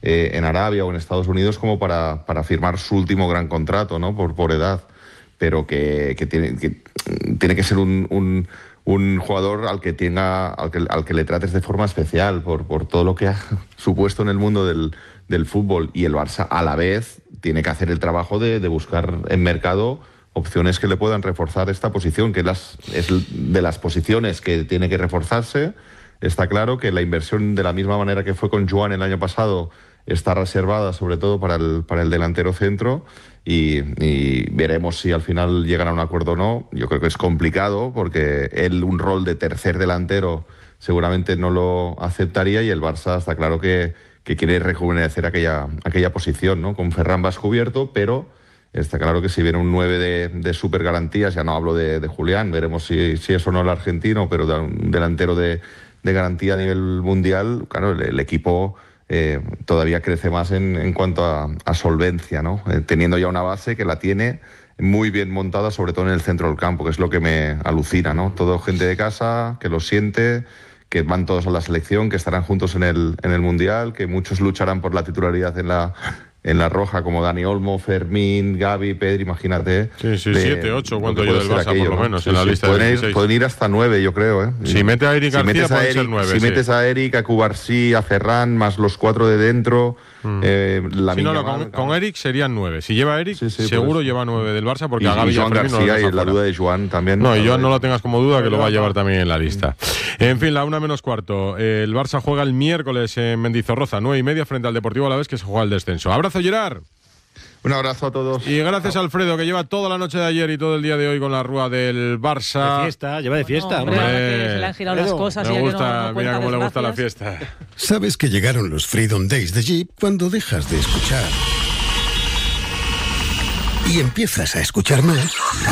en Arabia o en Estados Unidos como para firmar su último gran contrato, ¿no? Por edad, pero que tiene que ser un jugador al que le trates de forma especial por todo lo que ha supuesto en el mundo del fútbol. Y el Barça a la vez tiene que hacer el trabajo de buscar en mercado opciones que le puedan reforzar esta posición, que es de las posiciones que tiene que reforzarse. Está claro que la inversión, de la misma manera que fue con Joan el año pasado, está reservada sobre todo para el delantero centro, y veremos si al final llegan a un acuerdo o no. Yo creo que es complicado porque él un rol de tercer delantero seguramente no lo aceptaría, y el Barça está claro que quiere rejuvenecer aquella posición, ¿no? Con Ferran vas cubierto, pero está claro que si viene un 9 de super garantías, ya no hablo de Julián, veremos si es o no el argentino, pero un delantero de garantía a nivel mundial, claro, el equipo todavía crece más en cuanto a solvencia, ¿no? Teniendo ya una base que la tiene muy bien montada, sobre todo en el centro del campo, que es lo que me alucina, ¿no? Todo gente de casa, que lo siente, que van todos a la selección, que estarán juntos en el Mundial, que muchos lucharán por la titularidad en la roja, como Dani Olmo, Fermín, Gavi, Pedri, imagínate. Sí, 7, 8, cuánto yo del Barça, por lo menos, en la lista de 16. Pueden ir hasta 9, yo creo, ¿eh? Si mete a Eric García, puede ser 9. Si metes a Eric, a Cubarsí, a Ferran, más los 4 de dentro... con Eric serían 9. Si lleva a Eric, seguro lleva 9 del Barça, porque a Gavi y Joan García, y la duda de Joan también. No, y Joan no lo tengas como duda, que lo va a llevar también en la lista. En fin, la 1:45. El Barça juega el miércoles en Mendizorroza, 9:30, frente al Deportivo Alavés, que se juega el descenso. Abrazo, Gerard. Un abrazo a todos. Y gracias a Alfredo, que lleva toda la noche de ayer y todo el día de hoy con la rúa del Barça. De fiesta, lleva de fiesta. Hombre, se le han girado las cosas. Me gusta, no mira cómo le gusta la fiesta. Sabes que llegaron los Freedom Days de Jeep cuando dejas de escuchar y empiezas a escuchar más.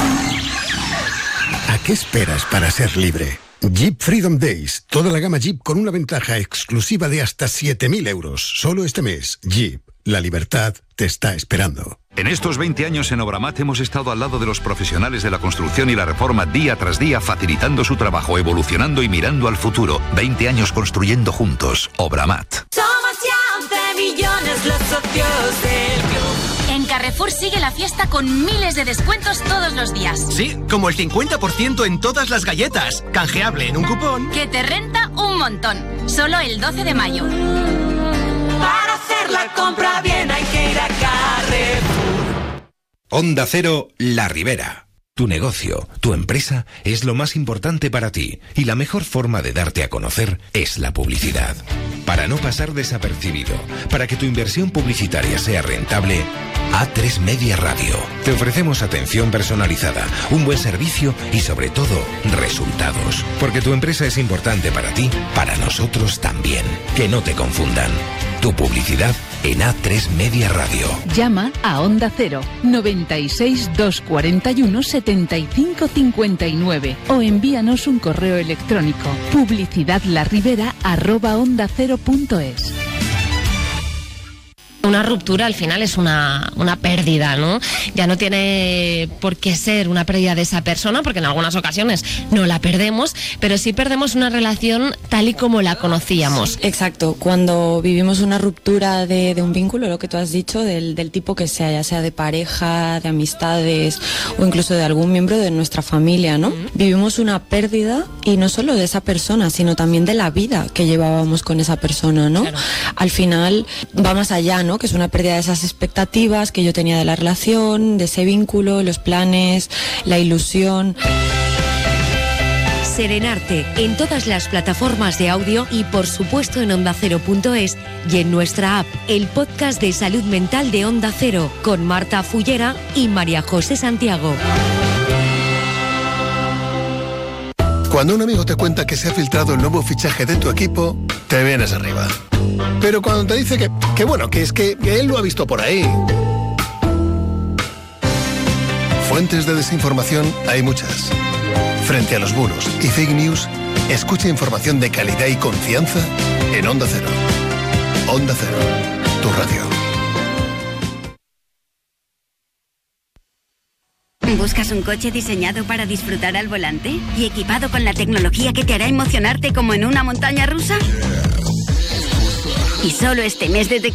¿A qué esperas para ser libre? Jeep Freedom Days. Toda la gama Jeep con una ventaja exclusiva de hasta 7.000 euros. Solo este mes. Jeep. La libertad te está esperando. En estos 20 años en Obramat hemos estado al lado de los profesionales de la construcción y la reforma día tras día, facilitando su trabajo, evolucionando y mirando al futuro. 20 años construyendo juntos. Obramat. Somos ya 11 millones los socios del club. En Carrefour sigue la fiesta con miles de descuentos todos los días. Sí, como el 50% en todas las galletas. Canjeable en un cupón que te renta un montón. Solo el 12 de mayo. Para hacer la compra bien hay que ir a Carrefour. Onda Cero, La Ribera. Tu negocio, tu empresa es lo más importante para ti, y la mejor forma de darte a conocer es la publicidad. Para no pasar desapercibido, para que tu inversión publicitaria sea rentable, A3 Media Radio. Te ofrecemos atención personalizada, un buen servicio y sobre todo resultados. Porque tu empresa es importante para ti, para nosotros también. Que no te confundan. Tu publicidad en A3 Media Radio. Llama a Onda Cero 96 241 75 59 o envíanos un correo electrónico publicidadlaribera@ondacero.es. Una ruptura al final es una pérdida, ¿no? Ya no tiene por qué ser una pérdida de esa persona, porque en algunas ocasiones no la perdemos, pero sí perdemos una relación tal y como la conocíamos. Exacto, cuando vivimos una ruptura de un vínculo, lo que tú has dicho, del tipo que sea, ya sea de pareja, de amistades o incluso de algún miembro de nuestra familia, ¿no? Vivimos una pérdida, y no solo de esa persona, sino también de la vida que llevábamos con esa persona, ¿no? Claro. Al final va más allá, ¿no? Que es una pérdida de esas expectativas que yo tenía de la relación, de ese vínculo, los planes, la ilusión. Serenarte en todas las plataformas de audio y por supuesto en ondacero.es y en nuestra app, el podcast de salud mental de Onda Cero, con Marta Fullera y María José Santiago. Cuando un amigo te cuenta que se ha filtrado el nuevo fichaje de tu equipo, te vienes arriba. Pero cuando te dice que bueno, que es que él lo ha visto por ahí. Fuentes de desinformación hay muchas. Frente a los bulos y fake news, escucha información de calidad y confianza en Onda Cero. Onda Cero, tu radio. ¿Buscas un coche diseñado para disfrutar al volante y equipado con la tecnología que te hará emocionarte como en una montaña rusa? Y solo este mes de